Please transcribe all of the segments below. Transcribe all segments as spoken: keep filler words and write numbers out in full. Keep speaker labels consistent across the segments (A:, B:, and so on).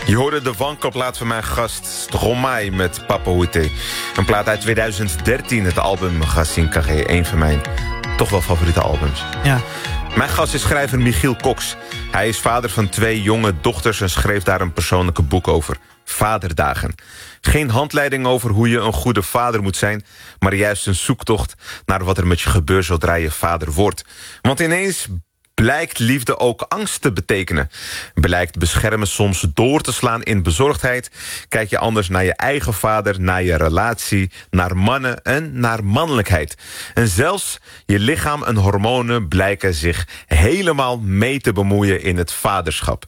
A: Je hoorde de wankelplaat van mijn gast Stromae met Papa Outé. Een plaat uit tweeduizend dertien, het album Racine Carré. Een van mijn toch wel favoriete albums.
B: Ja.
A: Mijn gast is schrijver Michiel Cox. Hij is vader van twee jonge dochters en schreef daar een persoonlijke boek over. Vaderdagen. Geen handleiding over hoe je een goede vader moet zijn, maar juist een zoektocht naar wat er met je gebeurt zodra je vader wordt. Want ineens blijkt liefde ook angst te betekenen. Blijkt beschermen soms door te slaan in bezorgdheid. Kijk je anders naar je eigen vader, naar je relatie, naar mannen en naar mannelijkheid. En zelfs je lichaam en hormonen blijken zich helemaal mee te bemoeien in het vaderschap.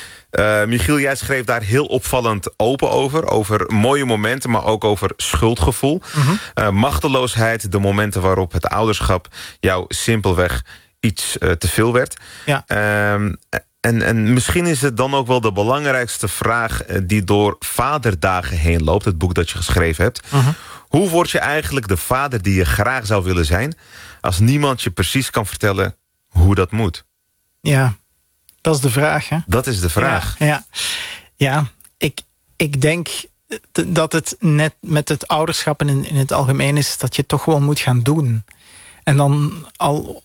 A: Uh, Michiel, jij schreef daar heel opvallend open over. Over mooie momenten, maar ook over schuldgevoel. Mm-hmm. Uh, machteloosheid, de momenten waarop het ouderschap jou simpelweg iets uh, te veel werd.
B: Ja.
A: Um, en, en misschien is het dan ook wel de belangrijkste vraag uh, die door Vaderdagen heen loopt. Het boek dat je geschreven hebt. Mm-hmm. Hoe word je eigenlijk de vader die je graag zou willen zijn, als niemand je precies kan vertellen hoe dat moet?
B: Ja, dat is de vraag, hè?
A: Dat is de vraag.
B: Ja, ja. ja ik, ik denk dat het net met het ouderschap en in, in het algemeen is dat je toch gewoon moet gaan doen. En dan al,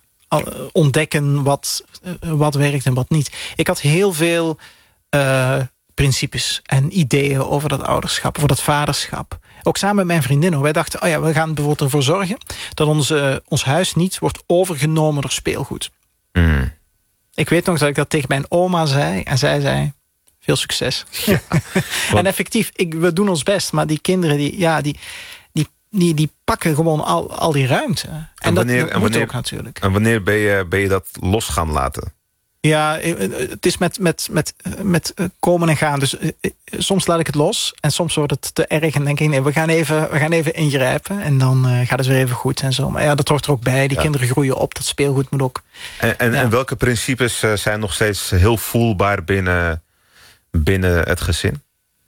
B: al ontdekken wat, wat werkt en wat niet. Ik had heel veel uh, principes en ideeën over dat ouderschap, over dat vaderschap. Ook samen met mijn vriendinnen. Wij dachten, oh ja, we gaan bijvoorbeeld ervoor zorgen dat onze, ons huis niet wordt overgenomen door speelgoed.
A: Mm.
B: Ik weet nog dat ik dat tegen mijn oma zei. En zij zei, veel succes. Ja, en effectief, ik, we doen ons best. Maar die kinderen, die, ja, die, die, die, die pakken gewoon al, al die ruimte. En, en wanneer, dat, dat en moet wanneer, ook natuurlijk.
A: En wanneer ben je, ben je dat los gaan laten?
B: Ja, het is met, met, met, met komen en gaan. Dus soms laat ik het los. En soms wordt het te erg. En denk ik, nee, we gaan even, we gaan even ingrijpen. En dan uh, gaat het weer even goed en zo. Maar ja, dat hoort er ook bij. Die ja. kinderen groeien op. Dat speelgoed moet ook.
A: En, en, ja. en welke principes uh, zijn nog steeds heel voelbaar binnen, binnen het gezin?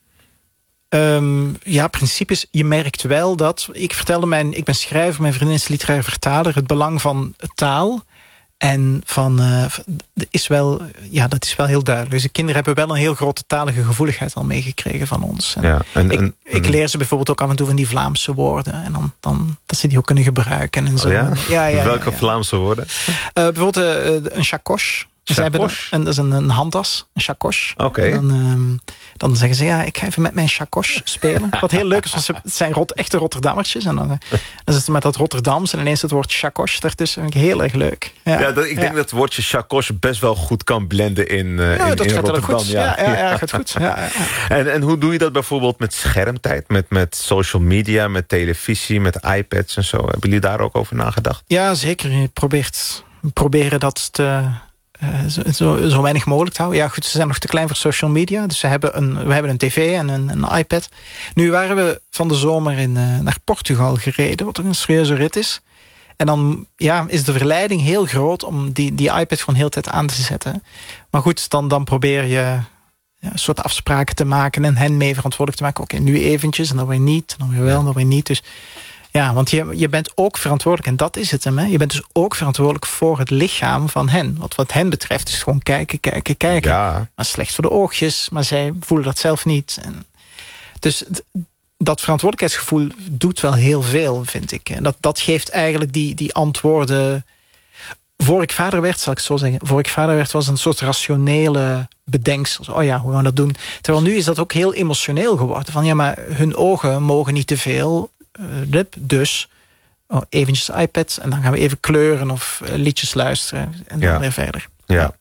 B: Um, ja, principes. Je merkt wel dat... Ik vertelde mijn... Ik ben schrijver, mijn vriendin is literair vertaler. Het belang van taal... En van, uh, is wel, ja, dat is wel heel duidelijk. Dus de kinderen hebben wel een heel grote talige gevoeligheid al meegekregen van ons. En
A: ja, en,
B: ik,
A: en,
B: ik leer ze bijvoorbeeld ook af en toe van die Vlaamse woorden. En dan, dan dat ze die ook kunnen gebruiken. En zo.
A: Oh ja?
B: Ja, ja,
A: Welke
B: ja, ja.
A: Vlaamse woorden?
B: Uh, bijvoorbeeld uh, een chacoche. Ze hebben een, een, dat is een, een handtas, een chacoche.
A: Oké. Okay.
B: Dan, um, dan zeggen ze, ja, ik ga even met mijn chacoche spelen. Wat heel leuk is, want ze, het zijn rot, echte Rotterdammertjes. En dan, uh, dan zit het met dat Rotterdams en ineens het woord chacoche daartussen. Vind ik heel erg leuk. Ja,
A: ja dat, ik denk ja. dat het woordje chacoche best wel goed kan blenden in, uh,
B: ja,
A: in,
B: dat
A: in
B: gaat
A: Rotterdam.
B: Goed. Ja, ja, ja, ja, gaat goed. Ja, ja.
A: En, en hoe doe je dat bijvoorbeeld met schermtijd? Met, met social media, met televisie, met iPads en zo? Hebben jullie daar ook over nagedacht?
B: Ja, zeker. Je probeert, proberen dat te... Uh, zo, zo, zo weinig mogelijk te houden. Ja, goed, ze zijn nog te klein voor social media. Dus ze hebben een, we hebben een tv en een, een iPad. Nu waren we van de zomer in, uh, naar Portugal gereden, wat ook een serieuze rit is. En dan ja, is de verleiding heel groot om die, die iPad gewoon heel de tijd aan te zetten. Maar goed, dan, dan probeer je ja, een soort afspraken te maken en hen mee verantwoordelijk te maken. Oké, okay, nu eventjes en dan weer niet, en dan weer wel, en dan weer niet. Dus ja, want je, je bent ook verantwoordelijk, en dat is het hem, hè? Je bent dus ook verantwoordelijk voor het lichaam van hen. Wat wat hen betreft is gewoon kijken, kijken, kijken.
A: Ja.
B: Maar slecht voor de oogjes, maar zij voelen dat zelf niet. En dus dat verantwoordelijkheidsgevoel doet wel heel veel, vind ik. En dat, dat geeft eigenlijk die, die antwoorden. Voor ik vader werd, zal ik het zo zeggen, voor ik vader werd was een soort rationele bedenksel. Oh ja, hoe gaan we dat doen? Terwijl nu is dat ook heel emotioneel geworden. Van ja, maar hun ogen mogen niet te veel. Uh, dus oh, eventjes iPad en dan gaan we even kleuren of uh, liedjes luisteren en dan
A: ja.
B: weer verder.
A: Ja.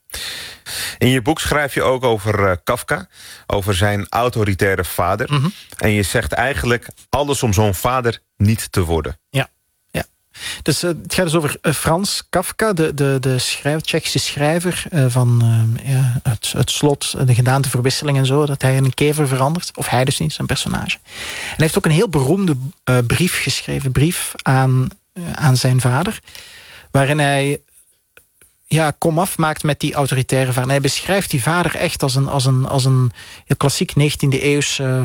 A: In je boek schrijf je ook over uh, Kafka, over zijn autoritaire vader. Mm-hmm. En je zegt eigenlijk alles om zo'n vader niet te worden.
B: Ja, ja. Dus uh, het gaat dus over uh, Frans Kafka, de, de, de schrijver, Tsjechische schrijver uh, van uh, ja, het, het slot, de gedaanteverwisseling en zo, dat hij in een kever verandert. Of hij dus niet, zijn personage. En hij heeft ook een heel beroemde uh, brief geschreven, brief aan, uh, aan zijn vader, waarin hij ja, komaf maakt met die autoritaire vader. En hij beschrijft die vader echt als een, als een, als een ja, klassiek negentiende eeuwse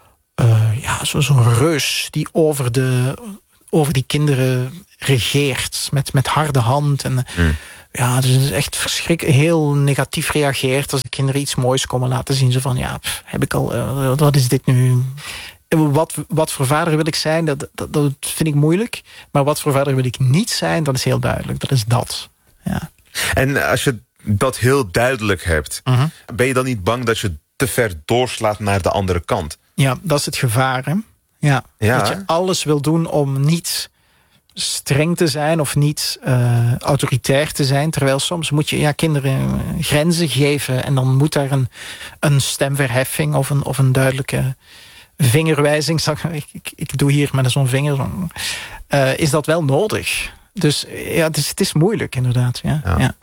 B: uh, ja, zo, zo'n reus die over de over die kinderen regeert met, met harde hand. En, mm. Ja, dus het is echt verschrikkelijk, heel negatief reageert als de kinderen iets moois komen laten zien. Ze van, ja, pff, heb ik al, uh, wat is dit nu? Wat, wat voor vader wil ik zijn, dat, dat, dat vind ik moeilijk. Maar wat voor vader wil ik niet zijn, dat is heel duidelijk. Dat is dat. Ja.
A: En als je dat heel duidelijk hebt, uh-huh. ben je dan niet bang dat je te ver doorslaat naar de andere kant?
B: Ja, dat is het gevaar, hè? Ja,
A: ja.
B: Dat je alles wil doen om niet streng te zijn of niet uh, autoritair te zijn. Terwijl soms moet je ja, kinderen grenzen geven en dan moet daar een, een stemverheffing of een, of een duidelijke vingerwijzing. Ik, ik, ik doe hier met zo'n vinger. Zo, uh, is dat wel nodig? Dus ja, het is, het is moeilijk inderdaad. Ja. Ja. Ja.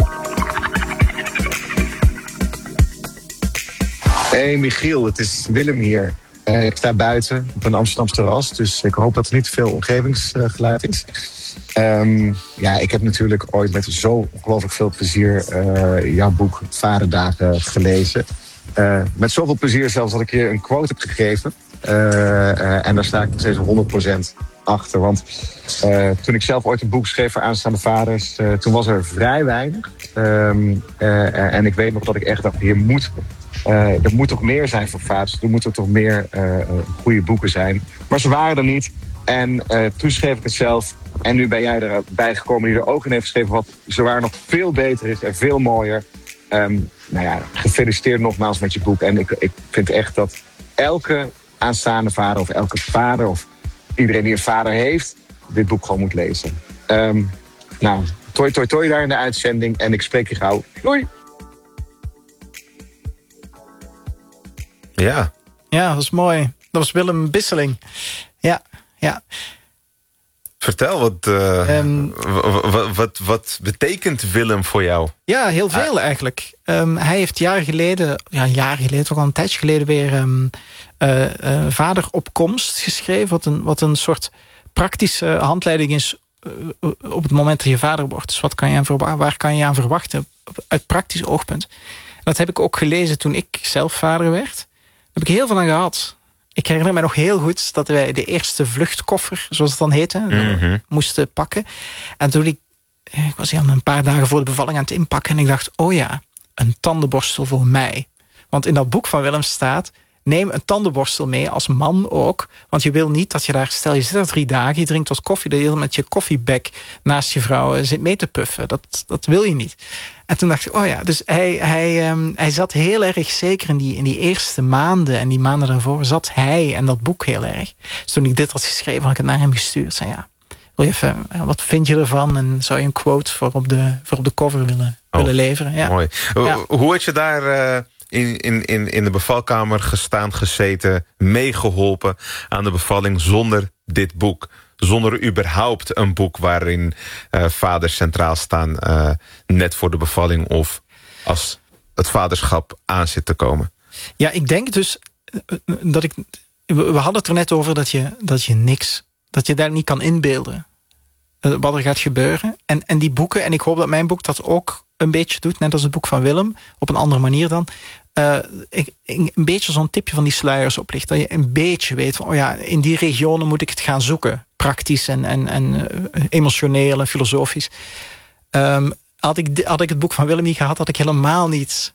C: Hey Michiel, het is Willem hier. Uh, ik sta buiten op een Amsterdamse terras, dus ik hoop dat er niet veel omgevingsgeluid is. Um, ja, ik heb natuurlijk ooit met zo ongelooflijk veel plezier uh, jouw boek Vaderdagen gelezen. Uh, met zoveel plezier zelfs dat ik je een quote heb gegeven. Uh, uh, en daar sta ik nog steeds honderd procent achter. Want uh, toen ik zelf ooit een boek schreef voor aanstaande vaders, uh, toen was er vrij weinig. Um, uh, uh, en ik weet nog dat ik echt dacht, hier moet... Uh, er moet toch meer zijn voor vaders. Er moeten toch meer uh, goede boeken zijn. Maar ze waren er niet. En uh, toen schreef ik het zelf. En nu ben jij erbij gekomen die er ook in heeft geschreven wat ze waren nog veel beter is en veel mooier. Um, nou ja, gefeliciteerd nogmaals met je boek. En ik, ik vind echt dat elke aanstaande vader of elke vader of iedereen die een vader heeft, dit boek gewoon moet lezen. Um, nou, toi toi toi daar in de uitzending. En ik spreek je gauw. Doei!
A: Ja.
B: Ja, dat was mooi. Dat was Willem Bisseling. Ja, ja.
A: Vertel, wat, uh, um, wat, wat, wat betekent Willem voor jou?
B: Ja, heel veel uh, eigenlijk. Um, hij heeft jaren geleden, ja, jaren geleden, toch al een tijdje geleden weer um, uh, uh, Vader op komst geschreven. Wat een, wat een soort praktische handleiding is uh, op het moment dat je vader wordt. Dus wat kan je aan verwachten, waar kan je aan verwachten uit praktisch oogpunt? Dat heb ik ook gelezen toen ik zelf vader werd. Daar heb ik heel veel aan gehad. Ik herinner me nog heel goed dat wij de eerste vluchtkoffer, zoals het dan heette, mm-hmm. moesten pakken. En toen ik, ik was hier een paar dagen voor de bevalling aan het inpakken en ik dacht, oh ja, een tandenborstel voor mij. Want in dat boek van Willem staat, neem een tandenborstel mee als man ook. Want je wil niet dat je daar, stel je zit er drie dagen, je drinkt wat koffie, dat je met je koffiebek naast je vrouw zit mee te puffen. Dat, dat wil je niet. En toen dacht ik, oh ja, dus hij, hij, um, hij zat heel erg, zeker in die, in die eerste maanden en die maanden daarvoor, zat hij en dat boek heel erg. Dus toen ik dit had geschreven, had ik het naar hem gestuurd. Zei ja, wil je even, wat vind je ervan? En zou je een quote voor op de, voor op de cover willen, oh, willen leveren? Ja.
A: Mooi.
B: Ja.
A: Hoe had je daar uh, in, in, in, in de bevalkamer gestaan, gezeten, meegeholpen aan de bevalling zonder dit boek? Zonder überhaupt een boek waarin uh, vaders centraal staan, uh, net voor de bevalling of als het vaderschap aan zit te komen.
B: Ja, ik denk dus dat ik. We hadden het er net over dat je, dat je niks, dat je daar niet kan inbeelden wat er gaat gebeuren. En, en die boeken, en ik hoop dat mijn boek dat ook een beetje doet, net als het boek van Willem, op een andere manier dan. Uh, ik, een beetje zo'n tipje van die sluiers oplicht. Dat je een beetje weet van, oh ja, in die regionen moet ik het gaan zoeken. Praktisch en, en, en uh, emotioneel en filosofisch. Um, had, ik, had ik het boek van Willem niet gehad, had ik helemaal niet.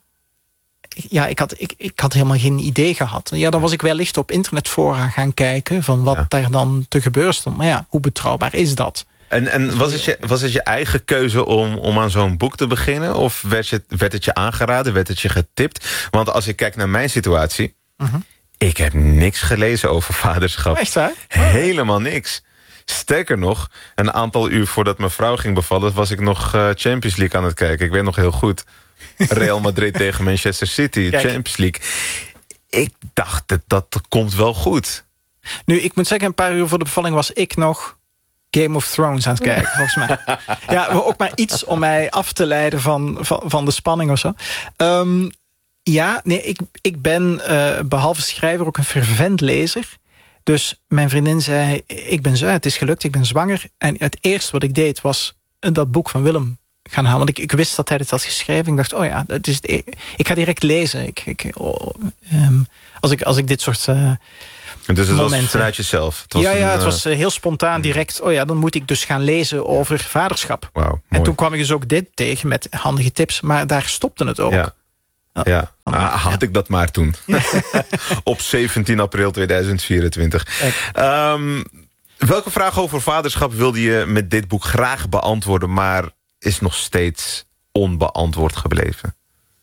B: Ja, ik had, ik, ik had helemaal geen idee gehad. Ja, dan was ik wellicht op internetfora gaan kijken van wat ja. daar dan te gebeuren stond. Maar ja, hoe betrouwbaar is dat?
A: En, en was, het je, was het je eigen keuze om, om aan zo'n boek te beginnen? Of werd, je, werd het je aangeraden? Werd het je getipt? Want als ik kijk naar mijn situatie, uh-huh. ik heb niks gelezen over vaderschap.
B: Echt waar?
A: Helemaal niks. Sterker nog, een aantal uur voordat mijn vrouw ging bevallen, was ik nog uh, Champions League aan het kijken. Ik weet nog heel goed. Real Madrid tegen Manchester City, Kijk. Champions League. Ik dacht, dat, dat komt wel goed.
B: Nu, ik moet zeggen, een paar uur voor de bevalling was ik nog Game of Thrones aan het kijken, volgens mij. Ja, ook maar iets om mij af te leiden van, van, van de spanning of zo. Um, ja, nee, ik, ik ben uh, behalve schrijver ook een fervent lezer. Dus mijn vriendin zei, ik ben zo, het is gelukt, ik ben zwanger. En het eerste wat ik deed was dat boek van Willem gaan halen. Want ik, ik wist dat hij het had geschreven. Ik dacht, oh ja, het is, ik ga direct lezen. Ik, ik, oh, um, als, ik, als ik dit soort uh,
A: dus het
B: momenten...
A: was vanuit jezelf? Het was
B: ja, ja,
A: een,
B: het was uh, heel spontaan direct. Oh ja, dan moet ik dus gaan lezen over vaderschap.
A: Wow,
B: en toen kwam ik dus ook dit tegen met handige tips. Maar daar stopte het ook.
A: Ja. Ja, ah, had ja. ik dat maar toen. Ja. Op zeventien april tweeduizend vierentwintig. Um, welke vraag over vaderschap wilde je met dit boek graag beantwoorden... maar is nog steeds onbeantwoord gebleven?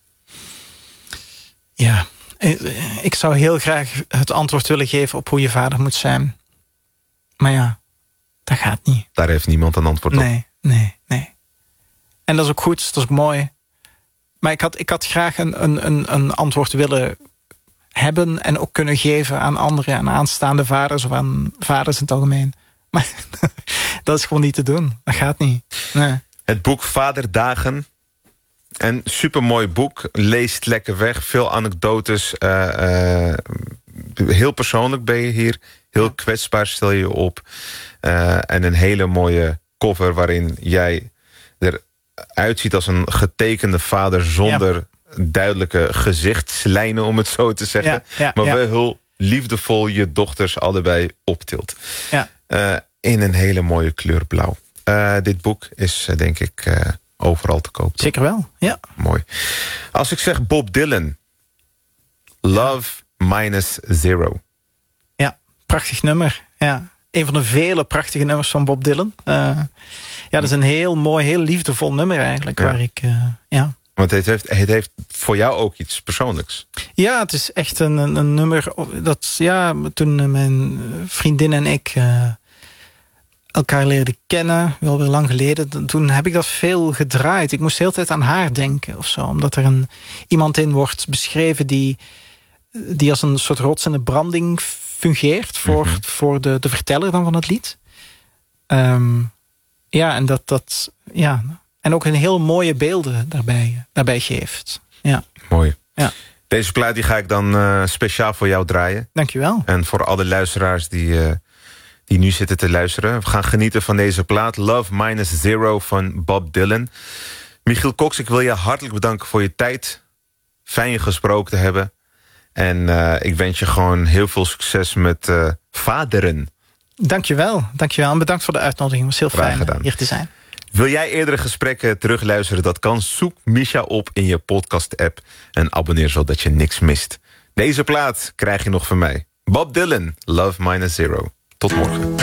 B: Ja, ik zou heel graag het antwoord willen geven... op hoe je vader moet zijn. Maar ja, dat gaat niet.
A: Daar heeft niemand een antwoord op.
B: Nee, nee, nee. En dat is ook goed, dat is ook mooi... Maar ik had, ik had graag een, een, een antwoord willen hebben... en ook kunnen geven aan andere, aan aanstaande vaders... of aan vaders in het algemeen. Maar dat is gewoon niet te doen. Dat gaat niet. Nee.
A: Het boek Vaderdagen. Een supermooi boek. Leest lekker weg. Veel anekdotes. Uh, uh, heel persoonlijk ben je hier. Heel ja. kwetsbaar stel je op. Uh, en een hele mooie cover waarin jij... er uitziet als een getekende vader zonder ja. duidelijke gezichtslijnen, om het zo te zeggen. Ja, ja, maar ja. wel heel liefdevol je dochters allebei optilt.
B: Ja.
A: Uh, in een hele mooie kleur blauw. Uh, dit boek is uh, denk ik uh, overal te koop.
B: Zeker wel, ja.
A: Mooi. Als ik zeg Bob Dylan, Love Minus Zero.
B: Ja, prachtig nummer. Ja. Een van de vele prachtige nummers van Bob Dylan. Uh, Ja, dat is een heel mooi, heel liefdevol nummer eigenlijk. Ja. Waar ik, uh, ja.
A: Want het heeft, het heeft voor jou ook iets persoonlijks.
B: Ja, het is echt een, een, een nummer... dat ja, toen mijn vriendin en ik uh, elkaar leerden kennen... wel weer lang geleden, toen heb ik dat veel gedraaid. Ik moest de hele tijd aan haar denken of zo. Omdat er een, iemand in wordt beschreven... die, die als een soort rots in de branding fungeert... voor, mm-hmm. voor de, de verteller dan van het lied. Um, Ja, en dat, dat ja, en ook een heel mooie beelden daarbij, daarbij geeft. Ja.
A: Mooi.
B: Ja.
A: Deze plaat die ga ik dan uh, speciaal voor jou draaien.
B: Dankjewel.
A: En voor alle luisteraars die, uh, die nu zitten te luisteren. We gaan genieten van deze plaat. Love Minus Zero van Bob Dylan. Michiel Cox, ik wil je hartelijk bedanken voor je tijd. Fijn je gesproken te hebben. En uh, ik wens je gewoon heel veel succes met uh, vaderen.
B: Dankjewel, dankjewel. En bedankt voor de uitnodiging. Het was heel
A: Graag
B: fijn
A: gedaan.
B: hier te zijn.
A: Wil jij eerdere gesprekken terugluisteren? Dat kan. Zoek Misha op in je podcast-app en abonneer zodat je niks mist. Deze plaat krijg je nog van mij. Bob Dylan, Love Minus Zero. Tot morgen.